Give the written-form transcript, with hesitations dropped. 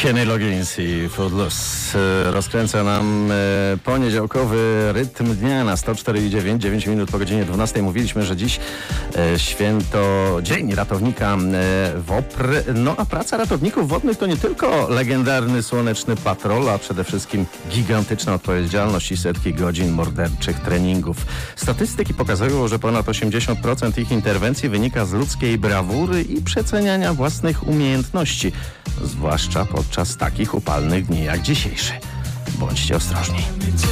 Kenny Loggins i Footloose rozkręca nam poniedziałkowy rytm dnia na 104,9, 9 minut po godzinie 12. Mówiliśmy, że dziś święto, Dzień Ratownika WOPR. No a praca ratowników wodnych to nie tylko legendarny słoneczny patrol, a przede wszystkim gigantyczna odpowiedzialność i setki godzin morderczych treningów. Statystyki pokazują, że ponad 80% ich interwencji wynika z ludzkiej brawury i przeceniania własnych umiejętności, zwłaszcza podczas takich upalnych dni jak dzisiejszy. Bądźcie ostrożni.